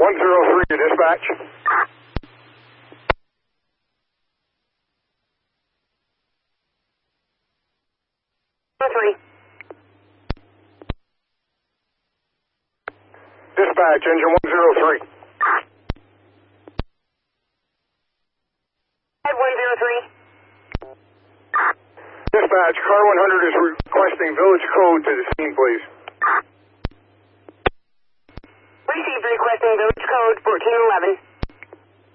103 to dispatch. Dispatch, engine 103. Head 103. Dispatch, car 100 is requesting village code to the scene, please. Received requesting village code 1411.